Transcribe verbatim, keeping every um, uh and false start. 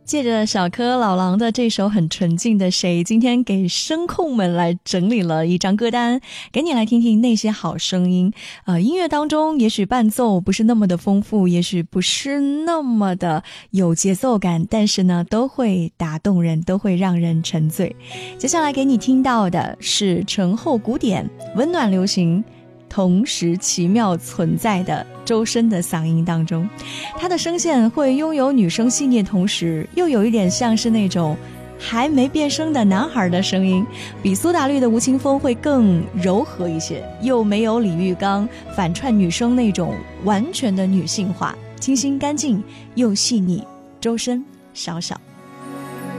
借着小柯老狼的这首很纯净的谁，今天给声控们来整理了一张歌单，给你来听听那些好声音。呃，音乐当中也许伴奏不是那么的丰富，也许不是那么的有节奏感，但是呢都会打动人，都会让人沉醉。接下来给你听到的是醇厚古典，温暖流行，同时奇妙存在的周深的嗓音当中，他的声线会拥有女生细腻，同时又有一点像是那种还没变声的男孩的声音，比苏打绿的吴青峰会更柔和一些，又没有李玉刚反串女生那种完全的女性化，清新干净又细腻。周深，小小。